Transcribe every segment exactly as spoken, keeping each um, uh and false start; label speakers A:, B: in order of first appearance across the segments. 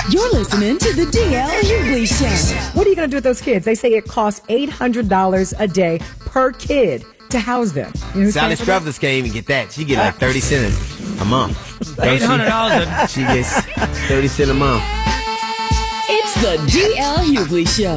A: You're listening to the D L Hughley Show.
B: What are you going to do with those kids? They say it costs eight hundred dollars a day per kid to house them. You know
C: Sally Struthers can't even get that. She get like thirty cents a month.
D: eight hundred dollars.
C: She gets thirty cents a month.
A: It's the D L Hughley Show.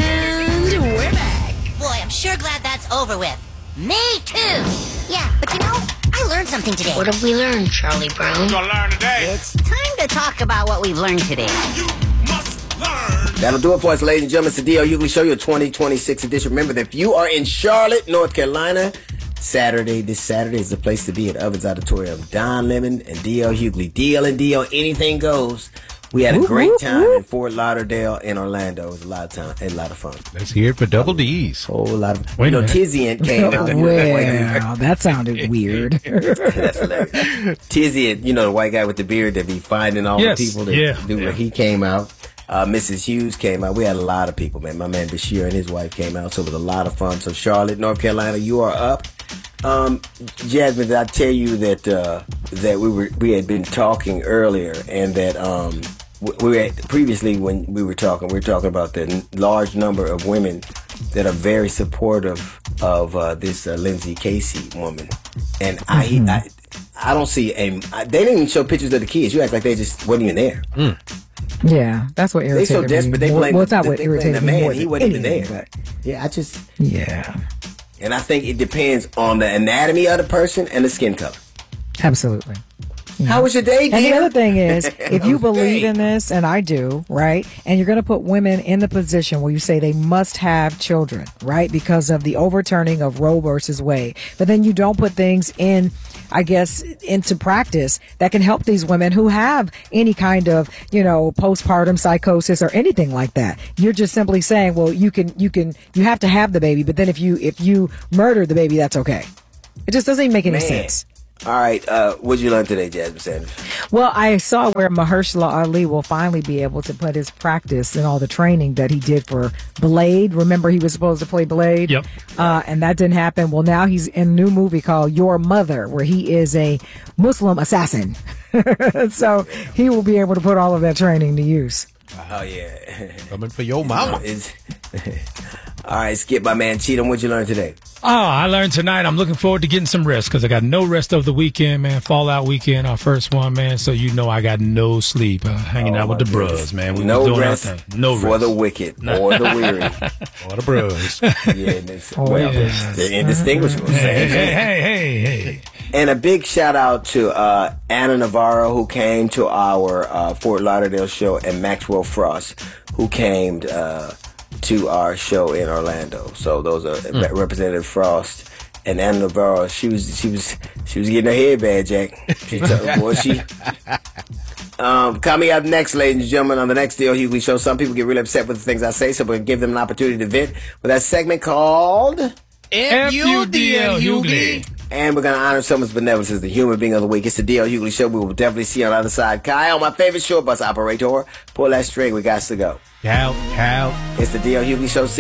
A: And we're back.
E: Boy, I'm sure glad that's over with. Me too. Yeah, but you know, I learned something today.
F: What have we learned, Charlie Brown?
G: We're gonna learn today.
E: It's time to talk about what we've learned today.
G: You must learn.
C: That'll do it for us, ladies and gentlemen. It's the D L Hughley Show, your twenty twenty-six edition. Remember that if you are in Charlotte, North Carolina, Saturday, this Saturday is the place to be at Ovens Auditorium. Don Lemon and D L Hughley. D L and D L, anything goes. We had a
B: Whoop,
C: great
B: whoop,
C: time
B: whoop.
C: in Fort Lauderdale and Orlando. It was a lot of time and a lot of fun.
D: Let's hear it for Double D's.
C: Whole lot of.
D: Wait
C: you know,
D: a minute.
C: Tizian came out.
B: Wow, that sounded weird.
C: That's hilarious. Tizian, you know, the white guy with the beard that be finding all
D: Yes,
C: the people that
D: yeah,
C: do
D: yeah.
C: what he came out. Uh, Missus Hughes came out. We had a lot of people, man. My man Bashir and his wife came out, so it was a lot of fun. So Charlotte, North Carolina, you are up. Um, Jasmine, did I tell you that uh, that we were we had been talking earlier, and that um, we were at, previously when we were talking, we were talking about the n- large number of women that are very supportive of uh, this uh, Lindsay Casey woman, and mm-hmm. I, I I don't see a. I, they didn't even show pictures of the kids. You act like they just wasn't even there.
D: Mm.
B: Yeah, that's what
C: They
B: irritated
C: so
B: me.
C: desperate. They
B: well,
C: blame
B: well, it's not
C: the,
B: what
C: they blame
B: irritated
C: the
B: me
C: man.
B: more
C: He
B: than
C: wasn't even
B: anything,
C: there.
B: but
C: Yeah, I just.
B: yeah,
C: And I think it depends on the anatomy of the person and the skin color.
B: absolutely. Yeah.
C: How was your day,
B: And the
C: dear?
B: other thing is, if
C: How
B: you
C: was your
B: believe
C: day?
B: in this, and I do, right, and you're going to put women in the position where you say they must have children, right, because of the overturning of Roe versus Wade, but then you don't put things in, I guess, into practice that can help these women who have any kind of, you know, postpartum psychosis or anything like that. You're just simply saying, well, you can, you can, you have to have the baby, but then if you, if you murder the baby, that's okay. It just doesn't even make any
C: Man.
B: sense.
C: All right, uh, what'd you learn today, Jasmine Sanders?
B: Well, I saw where Mahershala Ali will finally be able to put his practice and all the training that he did for Blade. Remember, he was supposed to play Blade?
D: Yep.
B: Uh, and that didn't happen. Well, now he's in a new movie called Your Mother, where he is a Muslim assassin. So he will be able to put all of that training to use.
C: Oh, yeah.
D: Coming for your mama.
C: It's- All right, Skip, my man Cheatham, what'd you learn today?
H: Oh, I learned tonight. I'm looking forward to getting some rest because I got no rest over the weekend, man. Fallout weekend, our first one, man. So you know I got no sleep. Uh, hanging
C: Oh,
H: out with
C: my
H: the
C: goodness.
H: bros, man. We
C: no
H: was doing
C: rest
H: our thing. No
C: for
H: rest.
C: the wicked or the weary.
H: Or the bros.
C: Yeah, and it's,
B: Oh,
C: well,
B: yes.
C: it's the indistinguishable.
H: hey,
C: Same
H: hey,
C: thing.
H: hey, hey, hey.
C: And a big shout out to uh, Anna Navarro, who came to our uh, Fort Lauderdale show, and Maxwell Frost, who came uh, to our show in Orlando. So those are
H: Mm.
C: Re- Representative Frost and Anna Navarro. She was she was she was getting her head bad, Jack. She told, boy, she. Um, coming up next, ladies and gentlemen, on the next D L Hughley Show, some people get really upset with the things I say, so we're going to give them an opportunity to vent with that segment called
H: F U D L Hughley.
C: And we're going to honor someone's benevolence as the human being of the week. It's the D L Hughley Show. We will definitely see you on the other side. Kyle, my favorite short bus operator, pull that string. We got to go.
H: Cow, cow.
C: It's the D L Hughley Show.